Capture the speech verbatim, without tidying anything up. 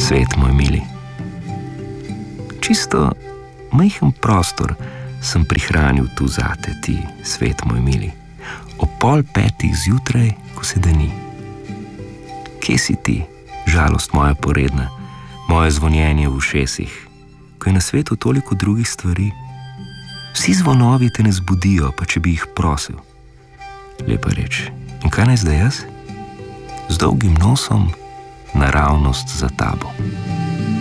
Svet moj mili. Čisto majhen prostor sem prihranil tu zate, ti, svet moj mili. Ob pol petih zjutraj, ko se dani. Kje si ti, žalost moja poredna, moje zvonjenje v ušesih, ko je na svetu toliko drugih stvari? Vsi zvonovi te ne zbudijo, pa če bi jih prosil. Lepa reč. In kaj naj zdaj jaz? Z dolgim nosom naravnost za tabo.